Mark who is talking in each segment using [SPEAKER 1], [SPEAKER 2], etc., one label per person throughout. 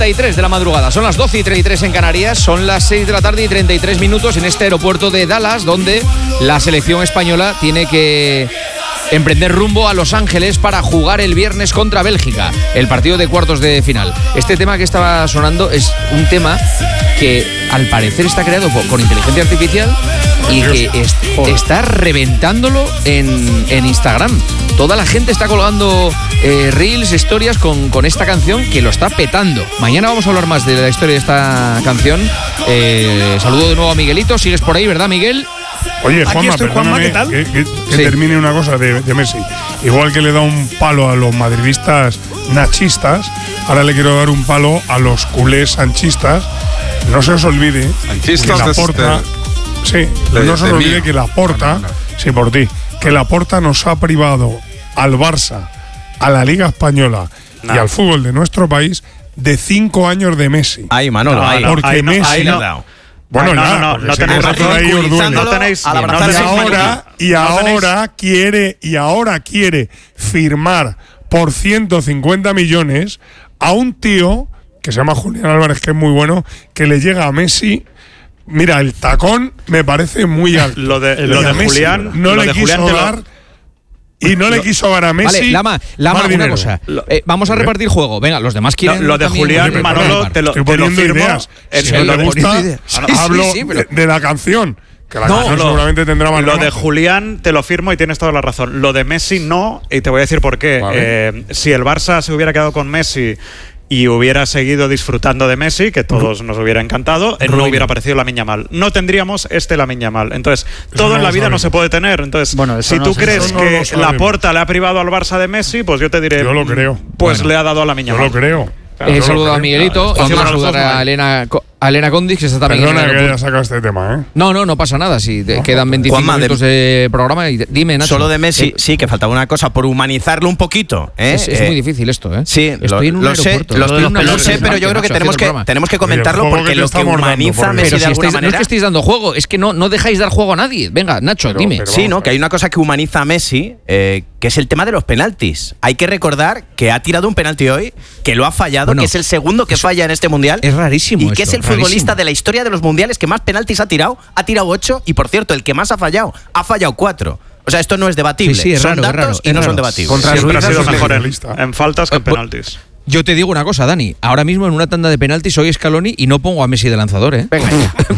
[SPEAKER 1] 33 de la madrugada, son las 12:33 en Canarias, son las 6 de la tarde y 33 minutos en este aeropuerto de Dallas, donde la selección española tiene que emprender rumbo a Los Ángeles para jugar el viernes contra Bélgica, el partido de cuartos de final. Este tema que estaba sonando es un tema que al parecer está creado con inteligencia artificial y que está reventándolo en Instagram. Toda la gente está colgando reels, historias con esta canción que lo está petando. Mañana vamos a hablar más de la historia de esta canción. Saludo de nuevo a Miguelito. ¿Sigues por ahí, verdad, Miguel?
[SPEAKER 2] Oye, Juanma, perdóname que sí. Termine una cosa de Messi. Igual que le da un palo a los madridistas nachistas, ahora le quiero dar un palo a los culés sanchistas. No se os olvide que Laporta, no se os olvide que Laporta, sí, por ti, que Laporta nos ha privado al Barça, a la Liga Española y al fútbol de nuestro país de 5 años de Messi.
[SPEAKER 3] Ahí, Manolo, ahí.
[SPEAKER 2] Porque Messi. Bueno,
[SPEAKER 3] no tenéis razón.
[SPEAKER 2] Y ahora quiere firmar por 150 millones a un tío que se llama Julián Álvarez, que es muy bueno, que le llega a Messi. Mira, el tacón me parece muy alto.
[SPEAKER 4] Lo de Julián
[SPEAKER 2] no le quiso dar. Y no le quiso dar a Messi.
[SPEAKER 1] Vale, Lama, una cosa. Vamos a repartir juego. Venga, los demás quieren.
[SPEAKER 4] Lo de Julián, Manolo, te lo firmo.
[SPEAKER 2] Ideas. Si no le gusta, hablo de la canción. Que la canción seguramente tendrá más.
[SPEAKER 4] Lo de Julián te lo firmo y tienes toda la razón. Lo de Messi no, y te voy a decir por qué. Vale. Si el Barça se hubiera quedado con Messi y hubiera seguido disfrutando de Messi, que todos nos hubiera encantado, no hubiera aparecido Lamine Yamal. No tendríamos Lamine Yamal. Entonces, todo en la vida no se puede tener. Entonces, si tú crees que Laporta le ha privado al Barça de Messi, pues yo te diré.
[SPEAKER 2] Yo lo creo.
[SPEAKER 4] Pues le ha dado a Lamine Yamal.
[SPEAKER 2] Yo lo creo.
[SPEAKER 1] Saludo a Miguelito. Vamos a saludar a Elena Condis, que está también.
[SPEAKER 2] Perdona que haya sacado este tema, ¿eh?
[SPEAKER 1] No pasa nada. Si quedan 25 minutos de programa. Dime, Nacho.
[SPEAKER 3] Solo de Messi, sí, que faltaba una cosa, por humanizarlo un poquito.
[SPEAKER 1] Es muy difícil esto, ¿eh?
[SPEAKER 3] Sí,
[SPEAKER 1] estoy en un aeropuerto.
[SPEAKER 3] Lo sé, pero yo creo que tenemos que comentarlo porque lo que humaniza a Messi de alguna manera.
[SPEAKER 1] No es que estéis dando juego, es que no dejáis dar juego a nadie. Venga, Nacho, dime.
[SPEAKER 3] Sí, ¿no? Que hay una cosa que humaniza a Messi, que es el tema de los penaltis. Hay que recordar que ha tirado un penalti hoy, que lo ha fallado, que es el segundo que falla en este mundial.
[SPEAKER 1] Es rarísimo.
[SPEAKER 3] Y que es el futbolista de la historia de los mundiales que más penaltis ha tirado 8, y por cierto, el que más ha fallado 4. O sea, esto no es debatible.
[SPEAKER 1] Sí, es
[SPEAKER 3] son
[SPEAKER 1] raro,
[SPEAKER 3] datos y no son debatibles.
[SPEAKER 4] Siempre ha sido mejor en faltas que en penaltis.
[SPEAKER 1] Yo te digo una cosa, Dani. Ahora mismo en una tanda de penaltis soy Scaloni y no pongo a Messi de lanzador, ¿eh?
[SPEAKER 3] Venga,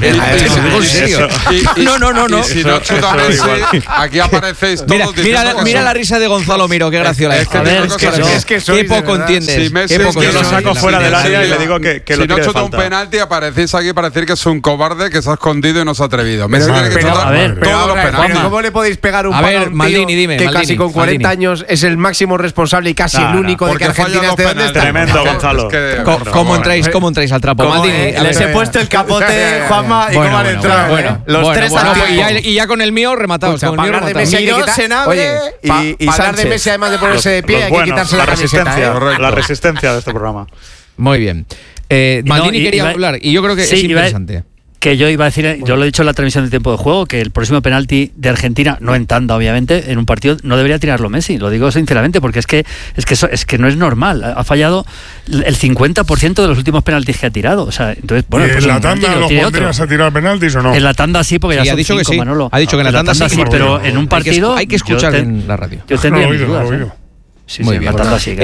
[SPEAKER 1] ¿en serio? No.
[SPEAKER 5] Y si no chuta Messi, aquí aparecéis todos.
[SPEAKER 1] Mira la risa de Gonzalo Miro, qué graciosa.
[SPEAKER 5] Es que
[SPEAKER 1] qué poco entiendes.
[SPEAKER 5] Si Messi
[SPEAKER 4] yo lo saco fuera del área y le digo que
[SPEAKER 5] si no chuta un penalti, aparecéis aquí para decir que es un cobarde, que se ha escondido y no se ha atrevido. Messi tiene que chutar todos los penaltis.
[SPEAKER 6] ¿Cómo le podéis pegar un palo a un tío que casi con 40 años es el máximo responsable y casi el único de que Argentina esté donde está?
[SPEAKER 4] Tremendo, Gonzalo.
[SPEAKER 1] ¿Cómo entráis al trapo? Maldini,
[SPEAKER 3] les he puesto el capote, Juanma, y cómo han entrado. Los tres
[SPEAKER 1] y ya con el mío rematados.
[SPEAKER 6] Para hablar de Messi hay que quitar. Oye, para hablar de Messi, además de ponerse de pie, hay que quitarse la camiseta.
[SPEAKER 4] La resistencia de este programa.
[SPEAKER 1] Muy bien. Maldini quería hablar y yo creo que es interesante.
[SPEAKER 7] Que yo iba a decir, yo lo he dicho en la transmisión de tiempo de juego, que el próximo penalti de Argentina, no en tanda obviamente, en un partido no debería tirarlo Messi, lo digo sinceramente, porque es que no es normal, ha fallado el 50% de los últimos penaltis que ha tirado, o sea, entonces, bueno,
[SPEAKER 2] pues ¿en la tanda los pondrías a tirar penaltis o no?
[SPEAKER 7] En la tanda sí, porque ya son 5, sí. Manolo.
[SPEAKER 1] Ha dicho que en la tanda sí,
[SPEAKER 7] pero en un partido
[SPEAKER 1] hay que escuchar en la radio.
[SPEAKER 7] Yo tendría mis dudas. Sí,
[SPEAKER 1] muy bien.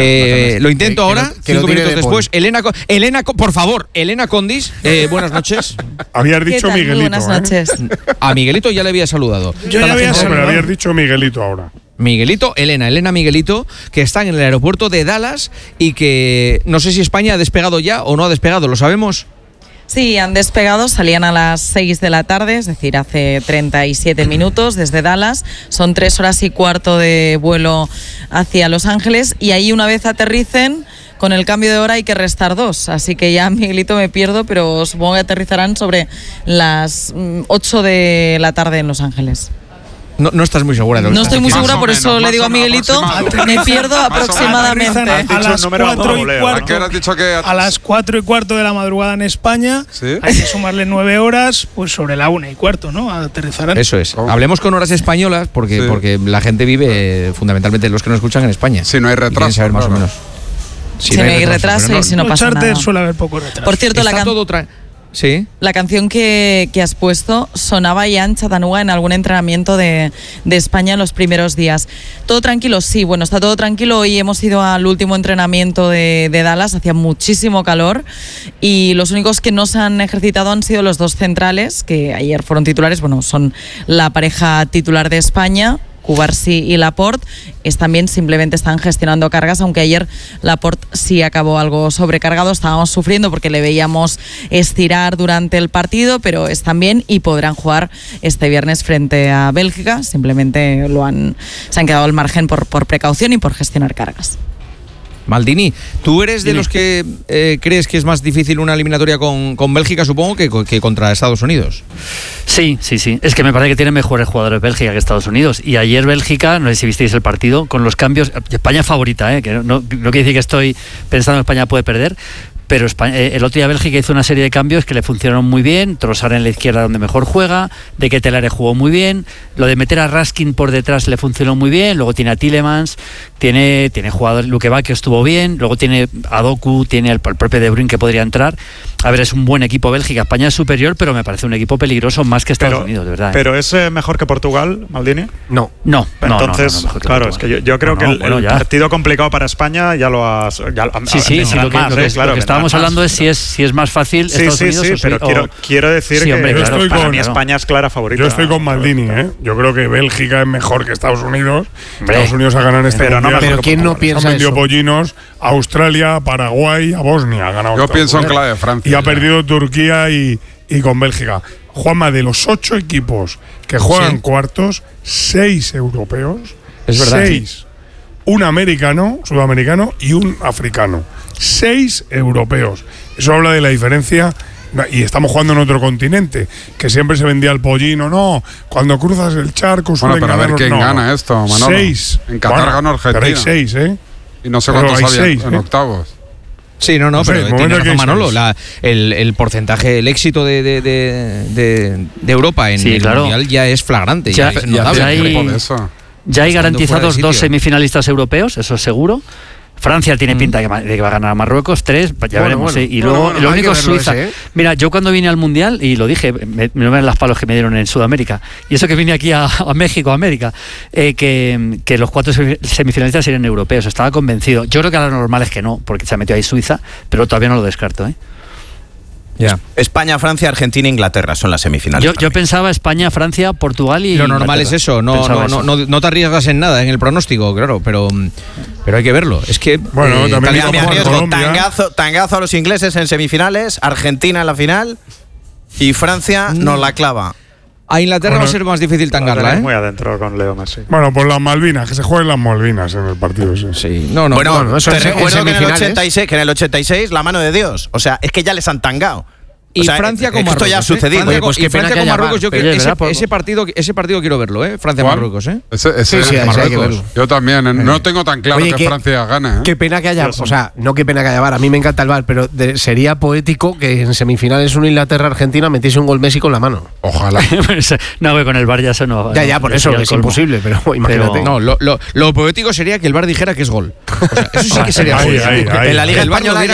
[SPEAKER 1] Lo intento ahora, 5 minutos después. Elena, por favor, Elena Condis, buenas noches.
[SPEAKER 2] Habías dicho Miguelito.
[SPEAKER 8] Buenas noches.
[SPEAKER 1] A Miguelito ya le había saludado.
[SPEAKER 2] Yo ya había saludado. Habías dicho Miguelito ahora.
[SPEAKER 1] Miguelito, Elena Miguelito, que están en el aeropuerto de Dallas y que no sé si España ha despegado ya o no ha despegado, ¿lo sabemos?
[SPEAKER 8] Sí, han despegado, salían a las 6 de la tarde, es decir, hace 37 minutos desde Dallas. Son 3 horas y cuarto de vuelo hacia Los Ángeles y ahí una vez aterricen, con el cambio de hora hay que restar 2. Así que ya, Miguelito, me pierdo, pero supongo que aterrizarán sobre las 8 de la tarde en Los Ángeles.
[SPEAKER 1] No estás muy segura de lo que
[SPEAKER 8] No estoy muy segura, por eso le digo a Miguelito, me pierdo aproximadamente.
[SPEAKER 9] A las 4 y cuarto de la madrugada en España, ¿sí? Hay que sumarle 9 horas, pues sobre la 1 y cuarto, ¿no? Aterrizarán.
[SPEAKER 1] Eso es. Hablemos con horas españolas, porque la gente vive fundamentalmente los que nos escuchan en España.
[SPEAKER 5] Si no hay retraso.
[SPEAKER 1] Saber más o menos.
[SPEAKER 8] Si no hay retraso y si no pasa nada.
[SPEAKER 9] Suele haber poco retraso.
[SPEAKER 8] Por cierto,
[SPEAKER 1] Sí.
[SPEAKER 8] La canción que has puesto sonaba ya en Chattanooga en algún entrenamiento de España en los primeros días. ¿Todo tranquilo? Sí, bueno, está todo tranquilo. Hoy hemos ido al último entrenamiento de Dallas, hacía muchísimo calor y los únicos que no se han ejercitado han sido los dos centrales, que ayer fueron titulares, bueno, son la pareja titular de España, Cubarsí y Laporte. También simplemente están gestionando cargas, aunque ayer Laporte sí acabó algo sobrecargado. Estábamos sufriendo porque le veíamos estirar durante el partido, pero están bien y podrán jugar este viernes frente a Bélgica. Simplemente se han quedado al margen por precaución y por gestionar cargas.
[SPEAKER 1] Maldini, ¿tú eres de los que crees que es más difícil una eliminatoria con Bélgica, supongo, que contra Estados Unidos?
[SPEAKER 7] Sí. Es que me parece que tienen mejores jugadores Bélgica que Estados Unidos. Y ayer Bélgica, no sé si visteis el partido, con los cambios. España favorita, que no quiere decir que estoy pensando que España puede perder. Pero el otro día Bélgica hizo una serie de cambios que le funcionaron muy bien. Trossard en la izquierda donde mejor juega, De Ketelaere jugó muy bien, lo de meter a Raskin por detrás le funcionó muy bien, luego tiene a Tielemans, tiene jugadores, Luke Bakio estuvo bien, luego tiene a Doku, tiene el propio De Bruyne que podría entrar. A ver, es un buen equipo Bélgica. España es superior, pero me parece un equipo peligroso más que Estados Unidos, de verdad.
[SPEAKER 4] ¿Pero es mejor que Portugal, Maldini?
[SPEAKER 7] No.
[SPEAKER 4] Entonces, claro, es que yo creo que el partido complicado para España ya lo has...
[SPEAKER 7] Sí, lo que estábamos hablando es si es más fácil Estados Unidos.
[SPEAKER 4] Sí, pero quiero decir que para mí España es clara favorita.
[SPEAKER 2] Yo estoy con Maldini, Yo creo que Bélgica es mejor que Estados Unidos. Estados Unidos a ganar este mundial.
[SPEAKER 6] Pero ¿quién no piensa eso?
[SPEAKER 2] Han vendido pollinos a Australia, a Paraguay, a Bosnia. Ha ganado.
[SPEAKER 5] Yo pienso en clave de Francia.
[SPEAKER 2] Y ha perdido Turquía y con Bélgica. Juanma, de los 8 equipos que juegan cuartos, 6 europeos.
[SPEAKER 1] Es verdad.
[SPEAKER 2] 6. Un americano, sudamericano y un africano. 6 europeos. Eso habla de la diferencia. Y estamos jugando en otro continente, que siempre se vendía el pollino. No, cuando cruzas el charco suelen
[SPEAKER 5] pero a ver quién gana esto, Manolo.
[SPEAKER 2] 6.
[SPEAKER 5] En Qatar ganó Argentina.
[SPEAKER 2] Pero hay 6,
[SPEAKER 5] Y no sé cuántos había en octavos.
[SPEAKER 1] Sí, no, pero tiene razón Manolo. El porcentaje, el éxito de Europa en el Mundial ya es flagrante. Ya
[SPEAKER 7] hay garantizados 2 semifinalistas europeos, eso es seguro. Francia tiene pinta de que va a ganar a Marruecos, 3, ya veremos. Y luego lo único es Suiza. Mira, yo cuando vine al Mundial, y lo dije, me ven las palos que me dieron en Sudamérica, y eso que vine aquí a México, a América, que los 4 semifinalistas serían europeos, estaba convencido. Yo creo que lo normal es que no, porque se ha metido ahí Suiza, pero todavía no lo descarto,
[SPEAKER 3] España, Francia, Argentina, Inglaterra son las semifinales.
[SPEAKER 7] Yo pensaba España, Francia, Portugal y
[SPEAKER 1] lo normal es eso, no te arriesgas en nada en el pronóstico, claro, pero hay que verlo. Es que
[SPEAKER 3] también me arriesgo. Tangazo a los ingleses en semifinales, Argentina en la final y Francia nos la clava.
[SPEAKER 1] A Inglaterra va a ser más difícil tangarla,
[SPEAKER 4] muy adentro con Leo Messi.
[SPEAKER 2] Bueno, pues las Malvinas, que se jueguen las Malvinas en el partido.
[SPEAKER 1] Sí.
[SPEAKER 3] Eso te recuerdo que en el 86 la mano de Dios. O sea, es que ya les han tangado.
[SPEAKER 1] Y Francia con Marruecos.
[SPEAKER 3] Esto ya ha sucedido.
[SPEAKER 1] Francia con Marruecos, yo ese partido quiero verlo, Francia-Marruecos,
[SPEAKER 6] hay que verlo.
[SPEAKER 5] Yo también, no tengo tan claro que Francia gane.
[SPEAKER 6] Qué pena que haya, no qué pena que haya VAR, a mí me encanta el VAR, pero sería poético que en semifinales una Inglaterra-Argentina metiese un gol Messi con la mano.
[SPEAKER 5] Ojalá.
[SPEAKER 7] No, con el VAR ya eso no.
[SPEAKER 6] Ya, por eso es imposible, pero imagínate.
[SPEAKER 1] No, lo poético sería que el VAR dijera que es gol. Eso sí que sería gol.
[SPEAKER 3] En la Liga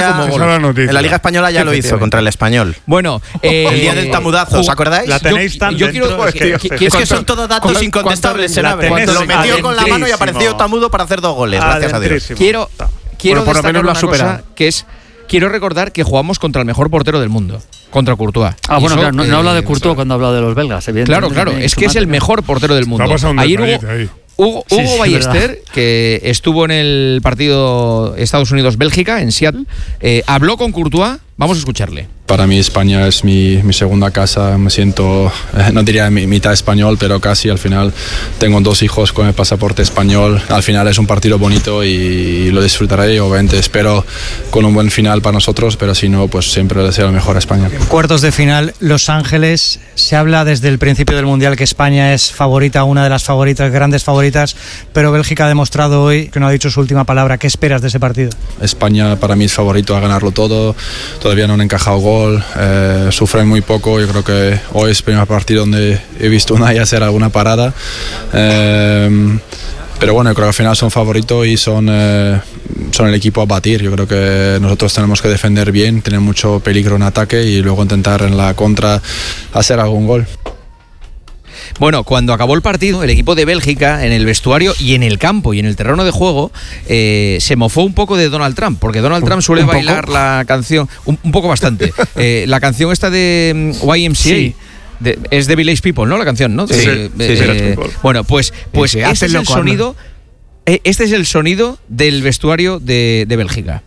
[SPEAKER 3] Española ya lo hizo contra el Español.
[SPEAKER 1] Bueno,
[SPEAKER 3] el día del tamudazo, ¿os acordáis?
[SPEAKER 4] La tenéis tan dentro.
[SPEAKER 3] Es que son todos datos incontestables. Lo metió con la mano y apareció Tamudo para hacer 2 goles, gracias a Dios.
[SPEAKER 1] Quiero por lo menos una cosa, que es quiero recordar que jugamos contra el mejor portero del mundo, contra Courtois.
[SPEAKER 7] Bueno, claro, no habla de Courtois cuando ha hablado de los belgas, evidentemente.
[SPEAKER 1] Claro, es que es el mejor portero del mundo. Ayer Hugo Ballester, que estuvo en el partido Estados Unidos-Bélgica en Seattle, habló con Courtois. Vamos a escucharle.
[SPEAKER 10] Para mí España es mi segunda casa, me siento, no diría mitad español, pero casi. Al final tengo 2 hijos con el pasaporte español. Al final es un partido bonito y lo disfrutaré. Obviamente espero con un buen final para nosotros, pero si no, pues siempre deseo lo mejor a España.
[SPEAKER 11] Cuartos de final, Los Ángeles. Se habla desde el principio del Mundial que España es favorita, una de las favoritas, grandes favoritas, pero Bélgica ha demostrado hoy que no ha dicho su última palabra. ¿Qué esperas de ese partido?
[SPEAKER 10] España para mí es favorito a ganarlo todo. Todavía no han encajado gol, sufren muy poco. Yo creo que hoy es el primer partido donde he visto Unai hacer alguna parada. Pero bueno, yo creo que al final son favoritos y son son el equipo a batir. Yo creo que nosotros tenemos que defender bien, tener mucho peligro en ataque y luego intentar en la contra hacer algún gol.
[SPEAKER 1] Bueno, cuando acabó el partido, el equipo de Bélgica, en el vestuario y en el campo y en el terreno de juego, se mofó un poco de Donald Trump, porque Donald Trump suele bailar la canción, un poco bastante, la canción esta de YMCA. Sí. Es de Village People, ¿no? La canción, ¿no?
[SPEAKER 4] Sí.
[SPEAKER 1] Bueno, pues este es el sonido. Este es el sonido del vestuario de Bélgica.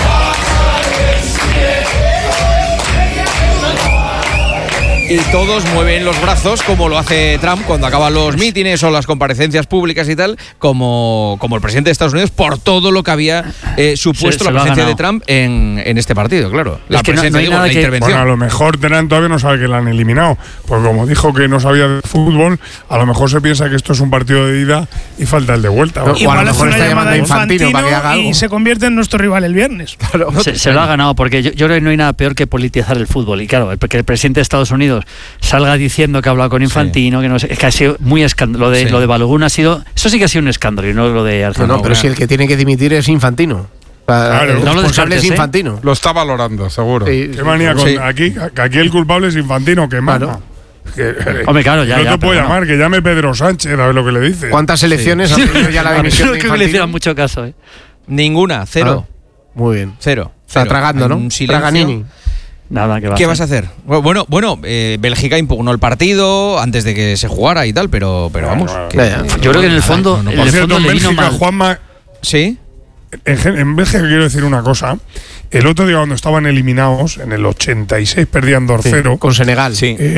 [SPEAKER 1] Y todos mueven los brazos como lo hace Trump cuando acaban los mítines o las comparecencias públicas y tal, como el presidente de Estados Unidos, por todo lo que había supuesto la presencia de Trump en este partido, claro. La presencia, la intervención.
[SPEAKER 2] Bueno, a lo mejor Trump todavía no sabe que la han eliminado, porque como dijo que no sabía de fútbol, a lo mejor se piensa que esto es un partido de ida y falta el de vuelta.
[SPEAKER 9] O a lo mejor está llamando a Infantino para que haga algo. Y se convierte en nuestro rival el viernes.
[SPEAKER 7] Claro. Se lo ha ganado, porque yo creo que no hay nada peor que politizar el fútbol. Y claro, que el presidente de Estados Unidos salga diciendo que ha hablado con Infantino, que no sé, es que ha sido muy escándalo. Lo de Balogun ha sido, eso sí que ha sido un escándalo y no lo de Argentina.
[SPEAKER 6] No, pero si el que tiene que dimitir es Infantino.
[SPEAKER 2] Claro,
[SPEAKER 6] el responsable es Infantino.
[SPEAKER 5] Lo está valorando, seguro.
[SPEAKER 2] Sí, qué manía con aquí el culpable es Infantino, que mama.
[SPEAKER 7] Hombre, claro, ya.
[SPEAKER 2] No te puedo llamar, que llame Pedro Sánchez, a ver lo que le dice.
[SPEAKER 6] ¿Cuántas elecciones ha tenido ya la dimisión de Infantino?
[SPEAKER 7] Creo que le hicieron mucho caso,
[SPEAKER 1] Ninguna, cero.
[SPEAKER 6] Muy bien.
[SPEAKER 1] Cero.
[SPEAKER 6] O sea, tragando, ¿no?
[SPEAKER 1] Traganini.
[SPEAKER 7] Nada,
[SPEAKER 1] ¿Qué vas a hacer? Bueno, Bélgica impugnó el partido antes de que se jugara y tal, pero vamos.
[SPEAKER 7] Yo creo que en el fondo,
[SPEAKER 2] en Bélgica, Juanma.
[SPEAKER 1] ¿Sí?
[SPEAKER 2] En Bélgica quiero decir una cosa. El otro día cuando estaban eliminados, en el 86 perdían 2-0.
[SPEAKER 6] Con Senegal.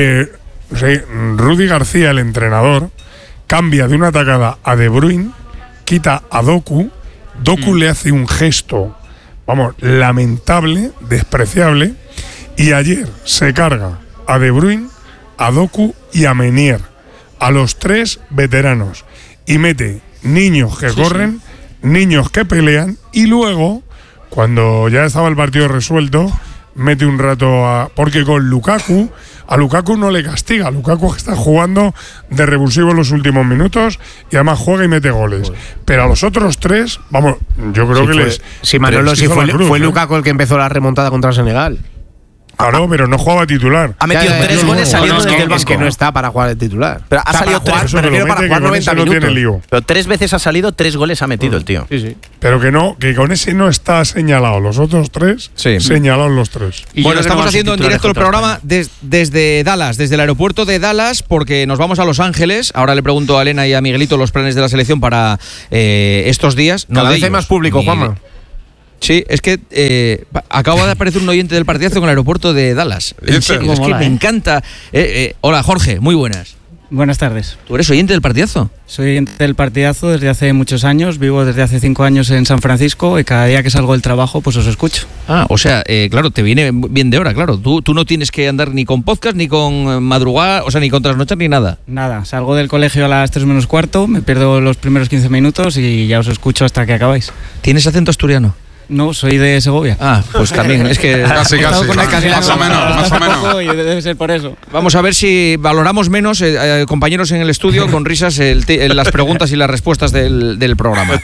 [SPEAKER 2] Rudy García, el entrenador, cambia de una atacada a De Bruyne, quita a Doku. Doku le hace un gesto, lamentable, despreciable. Y ayer se carga a De Bruyne, a Doku y a Meunier, a los 3 veteranos, y mete niños que corren, niños que pelean, y luego, cuando ya estaba el partido resuelto, mete un rato porque con Lukaku, a Lukaku no le castiga. Lukaku está jugando de revulsivo en los últimos minutos y además juega y mete goles. Pero a los otros 3, yo creo que les...
[SPEAKER 6] Sí, Manolo, fue Lukaku el que empezó la remontada contra Senegal.
[SPEAKER 2] Claro, pero no jugaba titular.
[SPEAKER 3] Ha metido 3 goles saliendo desde el banco.
[SPEAKER 6] Es que no está para jugar de titular.
[SPEAKER 3] Pero ha salido 3,
[SPEAKER 2] me refiero para jugar 90 minutos.
[SPEAKER 3] Pero 3 veces ha salido, 3 goles ha metido el tío.
[SPEAKER 6] Sí.
[SPEAKER 2] Pero que con ese no está señalado. Los otros 3, señalados los 3.
[SPEAKER 1] Bueno, estamos haciendo en directo el programa desde Dallas, desde el aeropuerto de Dallas, porque nos vamos a Los Ángeles. Ahora le pregunto a Elena y a Miguelito los planes de la selección para estos días.
[SPEAKER 6] Cada vez hay más público, Juanma.
[SPEAKER 1] Sí, es que acaba de aparecer un oyente del partidazo con el aeropuerto de Dallas. En serio, es que me encanta. Hola, Jorge, muy buenas.
[SPEAKER 12] Buenas tardes.
[SPEAKER 1] ¿Tú eres oyente del partidazo?
[SPEAKER 12] Soy oyente del partidazo desde hace muchos años, vivo desde hace 5 años en San Francisco y cada día que salgo del trabajo pues os escucho.
[SPEAKER 1] O sea, claro, te viene bien de hora, claro. Tú no tienes que andar ni con podcast, ni con madrugada, o sea, ni con trasnochar, ni nada.
[SPEAKER 12] Nada, salgo del colegio a las 3 menos cuarto, me pierdo los primeros 15 minutos y ya os escucho hasta que acabáis.
[SPEAKER 1] ¿Tienes acento asturiano?
[SPEAKER 12] No, soy de Segovia.
[SPEAKER 1] Pues también, es que...
[SPEAKER 5] casi, más o menos.
[SPEAKER 12] Y debe ser por eso.
[SPEAKER 1] Vamos a ver si valoramos menos, compañeros en el estudio, con risas, las preguntas y las respuestas del programa.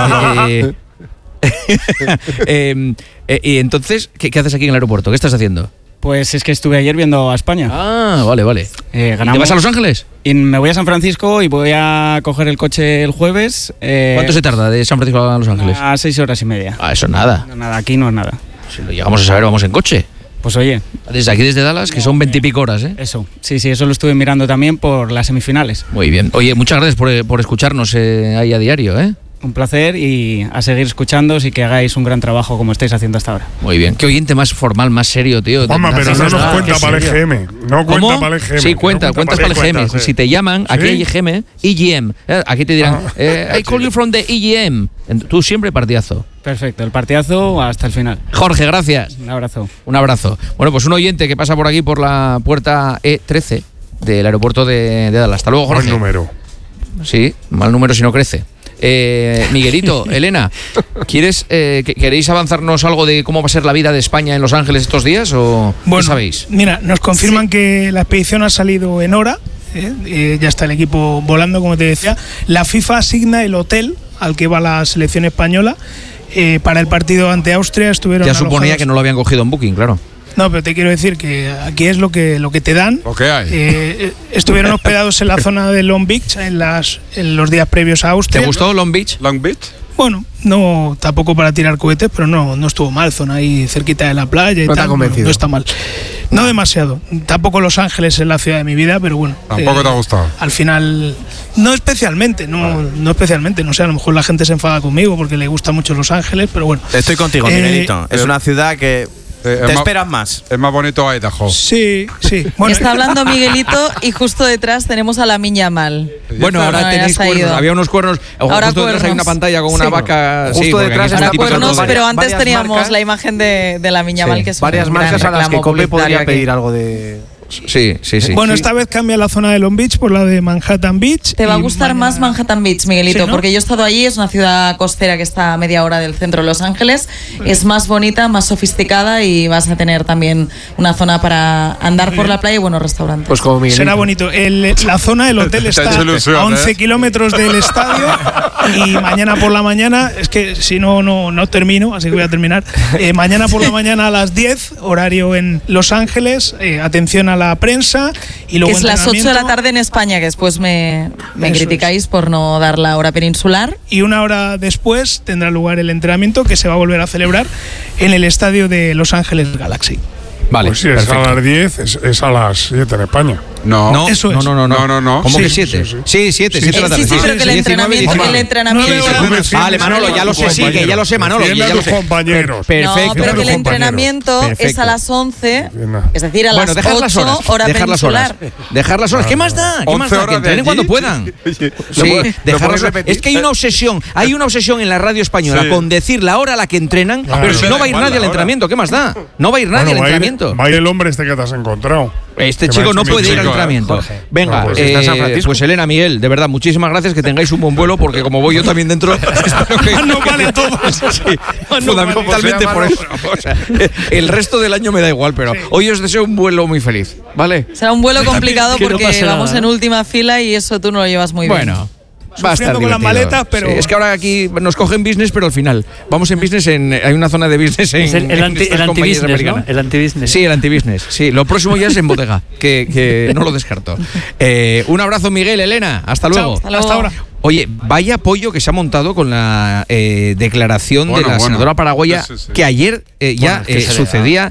[SPEAKER 1] Y entonces, ¿qué haces aquí en el aeropuerto? ¿Qué estás haciendo?
[SPEAKER 12] Pues es que estuve ayer viendo a España.
[SPEAKER 1] Vale.
[SPEAKER 12] Ganamos.
[SPEAKER 1] ¿Te vas a Los Ángeles?
[SPEAKER 12] Y me voy a San Francisco y voy a coger el coche el jueves.
[SPEAKER 1] ¿Cuánto se tarda de San Francisco a Los Ángeles?
[SPEAKER 12] A 6 horas y media.
[SPEAKER 1] Eso nada.
[SPEAKER 12] No, nada, aquí no es nada.
[SPEAKER 1] Si lo llegamos a saber, vamos en coche.
[SPEAKER 12] Pues oye.
[SPEAKER 1] Desde Dallas, que son 20 y pico horas, ¿eh?
[SPEAKER 12] Eso, sí, eso lo estuve mirando también por las semifinales.
[SPEAKER 1] Muy bien. Oye, muchas gracias por escucharnos ahí a diario, ¿eh?
[SPEAKER 12] Un placer y a seguir escuchándoos y que hagáis un gran trabajo como estáis haciendo hasta ahora.
[SPEAKER 1] Muy bien. Qué oyente más formal, más serio, tío.
[SPEAKER 2] Juanma, pero no nos cuenta para el EGM. No cuenta para el EGM.
[SPEAKER 1] Sí, cuentas para el EGM. Si te llaman, aquí hay EGM. Aquí te dirán, I call you from the EGM. Tú siempre partidazo.
[SPEAKER 12] Perfecto, el partidazo hasta el final.
[SPEAKER 1] Jorge, gracias.
[SPEAKER 12] Un abrazo.
[SPEAKER 1] Un abrazo. Bueno, pues un oyente que pasa por aquí por la puerta E13 del aeropuerto de Dallas. Hasta luego, Jorge.
[SPEAKER 2] Mal número.
[SPEAKER 1] Sí, mal número si no crece. Miguelito, Elena, ¿queréis avanzarnos algo de cómo va a ser la vida de España en Los Ángeles estos días o qué sabéis?
[SPEAKER 9] Mira, nos confirman que la expedición ha salido en hora, ya está el equipo volando, como te decía. La FIFA asigna el hotel al que va la selección española para el partido ante Austria estuvieron
[SPEAKER 1] Ya suponía que no lo habían cogido en Booking, claro.
[SPEAKER 9] No, pero te quiero decir que aquí es lo que te dan.
[SPEAKER 5] Lo que hay.
[SPEAKER 9] Estuvieron hospedados en la zona de Long Beach en los días previos a Austria.
[SPEAKER 1] ¿Te gustó Long Beach?
[SPEAKER 5] Long Beach.
[SPEAKER 9] Bueno, no tampoco para tirar cohetes, pero no estuvo mal, zona ahí cerquita de la playa y
[SPEAKER 6] no
[SPEAKER 9] tal.
[SPEAKER 6] Te ha convencido.
[SPEAKER 9] No está mal. No demasiado. Tampoco Los Ángeles es la ciudad de mi vida, pero bueno.
[SPEAKER 5] Tampoco te ha gustado.
[SPEAKER 9] Al final, no especialmente, no especialmente. No sé, a lo mejor la gente se enfada conmigo porque le gusta mucho Los Ángeles, pero bueno.
[SPEAKER 3] Estoy contigo, Miguelito. Es una ciudad que te esperas más.
[SPEAKER 5] Es más bonito Idaho.
[SPEAKER 9] Sí. Bueno,
[SPEAKER 8] está hablando Miguelito y justo detrás tenemos a Lamine Yamal.
[SPEAKER 1] Bueno, ahora tenéis cuernos. Había unos cuernos.
[SPEAKER 8] Ahora
[SPEAKER 1] justo detrás hay una pantalla con una vaca.
[SPEAKER 6] Justo detrás
[SPEAKER 8] ahora cuernos, pero antes teníamos la imagen de Lamine Yamal, que es
[SPEAKER 6] varias marcas a las que Cope podría pedir algo de...
[SPEAKER 1] Sí.
[SPEAKER 9] Bueno, esta vez cambia la zona de Long Beach por la de Manhattan Beach.
[SPEAKER 8] Te va a gustar más Manhattan Beach, Miguelito, ¿sí, no? Porque yo he estado allí, es una ciudad costera que está a media hora del centro de Los Ángeles. Es más bonita, más sofisticada y vas a tener también una zona para andar por la playa y buenos restaurantes.
[SPEAKER 6] Pues como Miguelito.
[SPEAKER 9] Será bonito. La zona del hotel está a 11 kilómetros del estadio y mañana por la mañana, es que si no termino, así que voy a terminar. Mañana por la mañana a las 10, horario en Los Ángeles, atención a la prensa y luego
[SPEAKER 8] es las 8 de la tarde en España, que después me criticáis por no dar la hora peninsular.
[SPEAKER 9] Y una hora después tendrá lugar el entrenamiento, que se va a volver a celebrar en el estadio de Los Ángeles Galaxy.
[SPEAKER 1] Vale,
[SPEAKER 2] pues si es a las 10, es a las 7 en España.
[SPEAKER 5] No,
[SPEAKER 9] eso es.
[SPEAKER 5] No.
[SPEAKER 1] ¿Cómo que 7? Sí, 7 de la tarde.
[SPEAKER 8] Sí, pero que el entrenamiento.
[SPEAKER 1] Vale, Manolo, ya lo sé, sí, que ya lo sé, Manolo.
[SPEAKER 2] Ya lo sé. Compañeros.
[SPEAKER 1] Perfecto.
[SPEAKER 8] No, pero que el entrenamiento es a las 11, es decir, a las 8,
[SPEAKER 1] dejar las horas,
[SPEAKER 8] hora peninsular.
[SPEAKER 1] Dejar las horas. ¿Qué más da? Que entrenen cuando puedan. Sí, dejar las horas. Es que hay una obsesión en la radio española con decir la hora a la que entrenan, pero si no va a ir nadie al entrenamiento, ¿qué más da? No va a ir nadie al entrenamiento.
[SPEAKER 2] Va a ir el hombre que te has encontrado.
[SPEAKER 1] Este chico no puede ir al entrenamiento. Venga, pues Elena, Miguel, de verdad, muchísimas gracias, que tengáis un buen vuelo, porque como voy yo también dentro, espero que
[SPEAKER 9] no vale todo.
[SPEAKER 1] Fundamentalmente por eso. O sea, el resto del año me da igual, pero hoy os deseo un vuelo muy feliz, ¿vale?
[SPEAKER 8] Será un vuelo complicado porque vamos en última fila y eso tú no lo llevas muy bien.
[SPEAKER 1] Bueno. Va a estar
[SPEAKER 9] con las maletas, pero...
[SPEAKER 1] Sí, es que ahora aquí nos cogen business, pero al final. Vamos en business, hay una zona de business en
[SPEAKER 7] el anti-business, ¿no? El anti-business.
[SPEAKER 1] Sí, el anti-business. Sí, lo próximo ya es en bodega, que no lo descarto. Un abrazo, Miguel, Elena. Hasta luego.
[SPEAKER 8] Chao, hasta ahora.
[SPEAKER 1] Oye, vaya apoyo que se ha montado con la declaración de la senadora paraguaya, que ayer sucedía.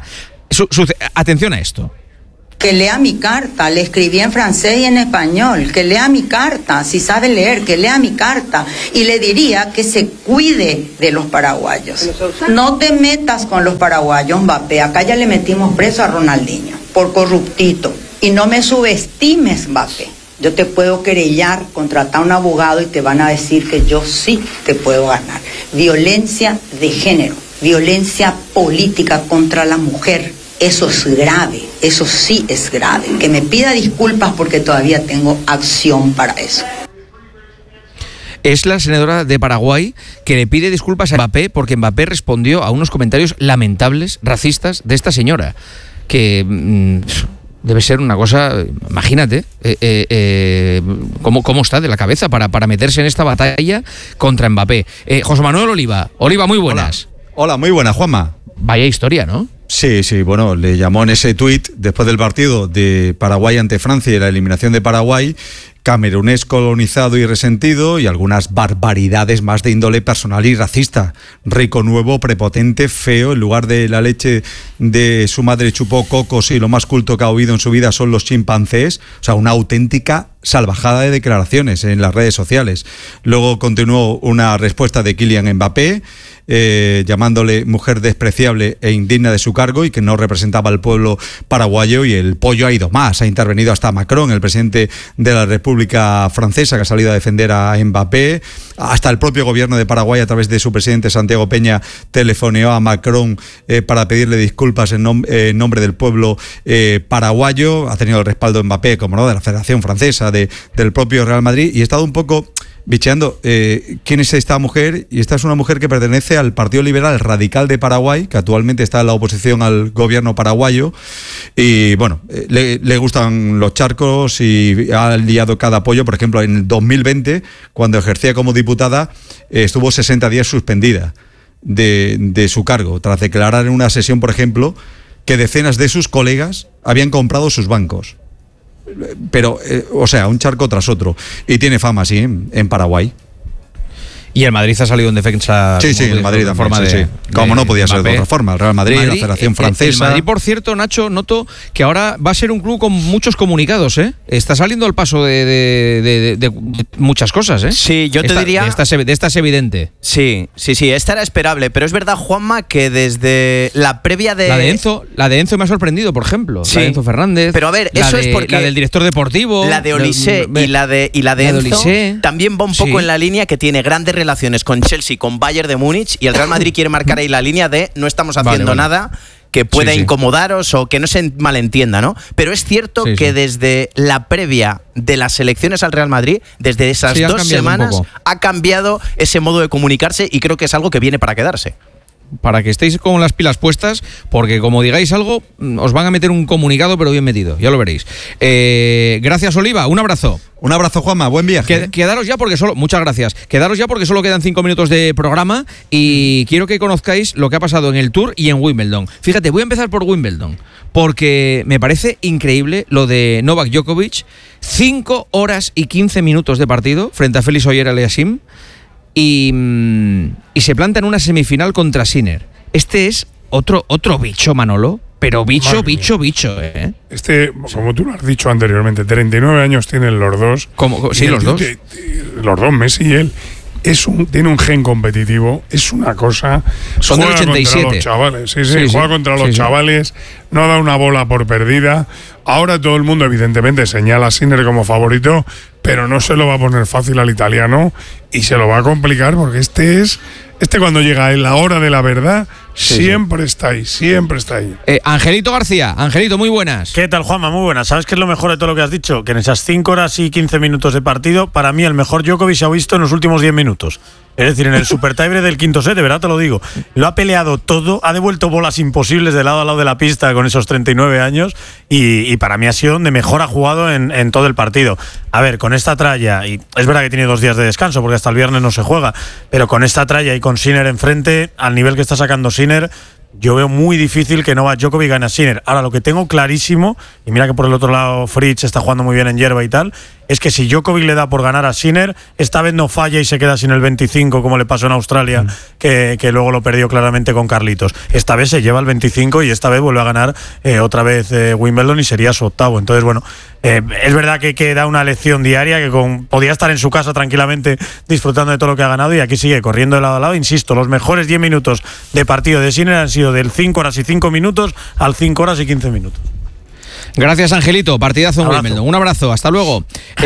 [SPEAKER 1] Atención a esto.
[SPEAKER 13] Que lea mi carta, le escribí en francés y en español, que lea mi carta, si sabe leer, que lea mi carta, y le diría que se cuide de los paraguayos. No te metas con los paraguayos, Mbappé, acá ya le metimos preso a Ronaldinho, por corruptito, y no me subestimes, Mbappé. Yo te puedo querellar, contratar a un abogado y te van a decir que yo sí te puedo ganar. Violencia de género, violencia política contra la mujer. Eso es grave, eso sí es grave. Que me pida disculpas porque todavía tengo acción para eso.
[SPEAKER 1] Es la senadora de Paraguay que le pide disculpas a Mbappé porque Mbappé respondió a unos comentarios lamentables, racistas, de esta señora. Que debe ser una cosa, imagínate, cómo está de la cabeza para meterse en esta batalla contra Mbappé. José Manuel Oliva, muy buenas.
[SPEAKER 14] Hola, muy buenas, Juanma.
[SPEAKER 1] Vaya historia, ¿no?
[SPEAKER 14] Sí, bueno, le llamó en ese tuit, después del partido de Paraguay ante Francia y la eliminación de Paraguay, camerunés colonizado y resentido, y algunas barbaridades más de índole personal y racista. Rico nuevo, prepotente, feo, en lugar de la leche de su madre chupó cocos y lo más culto que ha oído en su vida son los chimpancés. O sea, una auténtica salvajada de declaraciones en las redes sociales. Luego continuó una respuesta de Kylian Mbappé, llamándole mujer despreciable e indigna de su cargo y que no representaba al pueblo paraguayo, y el pollo ha ido más, ha intervenido hasta Macron, el presidente de la República Francesa, que ha salido a defender a Mbappé, hasta el propio gobierno de Paraguay a través de su presidente Santiago Peña telefoneó a Macron para pedirle disculpas en nombre del pueblo paraguayo. Ha tenido el respaldo de Mbappé, como no, de la Federación Francesa, del propio Real Madrid, y he estado un poco bicheando quién es esta mujer, y esta es una mujer que pertenece al Partido Liberal Radical de Paraguay, que actualmente está en la oposición al gobierno paraguayo, y bueno, le gustan los charcos y ha liado cada apoyo. Por ejemplo, en el 2020, cuando ejercía como diputada, estuvo 60 días suspendida. de su cargo, tras declarar en una sesión, por ejemplo, que decenas de sus colegas habían comprado sus bancos. Pero, o sea, un charco tras otro. Y tiene fama, sí, en Paraguay.
[SPEAKER 1] Y el Madrid ha salido en defensa.
[SPEAKER 14] Sí, el Madrid de forma de como no podía ser de otra forma. El Real Madrid, la Federación Francesa.
[SPEAKER 1] El Madrid, por cierto, Nacho, noto que ahora va a ser un club con muchos comunicados, ¿eh? Está saliendo al paso de muchas cosas, ¿eh?
[SPEAKER 3] Sí, yo te diría.
[SPEAKER 1] De esta es evidente.
[SPEAKER 3] Sí, esta era esperable, pero es verdad, Juanma, que desde la previa de.
[SPEAKER 1] La de Enzo me ha sorprendido, por ejemplo.
[SPEAKER 3] Sí.
[SPEAKER 1] La de Enzo Fernández.
[SPEAKER 3] Pero a ver, eso es porque.
[SPEAKER 1] La del director deportivo.
[SPEAKER 3] La de Olise y la de Enzo
[SPEAKER 1] Olise,
[SPEAKER 3] también va un poco en la línea que tiene grandes relaciones con Chelsea, con Bayern de Múnich, y el Real Madrid quiere marcar ahí la línea de no estamos haciendo nada que pueda incomodaros o que no se malentienda, ¿no? Pero es cierto que desde la previa de las elecciones al Real Madrid, desde esas 2 semanas, ha cambiado ese modo de comunicarse y creo que es algo que viene para quedarse.
[SPEAKER 1] Para que estéis con las pilas puestas, porque como digáis algo, os van a meter un comunicado, pero bien metido, ya lo veréis. Gracias, Oliva, un abrazo.
[SPEAKER 14] Un abrazo, Juanma, buen viaje.
[SPEAKER 1] Quedaros ya porque muchas gracias. Quedaros ya porque solo quedan 5 minutos de programa y quiero que conozcáis lo que ha pasado en el Tour y en Wimbledon. Fíjate, voy a empezar por Wimbledon, porque me parece increíble lo de Novak Djokovic. 5 horas y 15 minutos de partido frente a Félix Auger-Aliassime. Y se planta en una semifinal contra Sinner. Este es otro bicho, Manolo, pero bicho, ¿eh?
[SPEAKER 2] Como tú lo has dicho anteriormente, 39 años tienen los dos.
[SPEAKER 1] Sí, los dos.
[SPEAKER 2] Los dos, Messi y él. Tiene un gen competitivo, es una cosa.
[SPEAKER 1] Son del 87.
[SPEAKER 2] Contra los chavales, juega contra los chavales, no da una bola por perdida. Ahora todo el mundo, evidentemente, señala a Sinner como favorito, pero no se lo va a poner fácil al italiano y se lo va a complicar porque cuando llega en la hora de la verdad, siempre está ahí.
[SPEAKER 1] Angelito García, Angelito, muy buenas.
[SPEAKER 15] ¿Qué tal, Juanma? Muy buenas. ¿Sabes qué es lo mejor de todo lo que has dicho? Que en esas 5 horas y 15 minutos de partido, para mí el mejor Djokovic se ha visto en los últimos 10 minutos. Es decir, en el super tiebreak del quinto set, de verdad te lo digo. Lo ha peleado todo, ha devuelto bolas imposibles de lado a lado de la pista con esos 39 años y para mí ha sido donde mejor ha jugado en todo el partido. A ver, con esta tralla, y es verdad que tiene 2 días de descanso porque hasta el viernes no se juega, pero con esta tralla y con Sinner enfrente, al nivel que está sacando Sinner, yo veo muy difícil que Novak Djokovic gane a Sinner. Ahora, lo que tengo clarísimo, y mira que por el otro lado Fritz está jugando muy bien en hierba y tal, es que si Djokovic le da por ganar a Sinner, esta vez no falla y se queda sin el 25 como le pasó en Australia, que luego lo perdió claramente con Carlitos. Esta vez se lleva el 25 y esta vez vuelve a ganar otra vez Wimbledon y sería su 8º. Entonces, bueno, es verdad que da una lección diaria, que podía estar en su casa tranquilamente disfrutando de todo lo que ha ganado y aquí sigue corriendo de lado a lado. Insisto, los mejores 10 minutos de partido de Sinner han sido del 5 horas y 5 minutos al 5 horas y 15 minutos.
[SPEAKER 1] Gracias, Angelito. Partidazo en Wimbledon. Un abrazo. Hasta luego.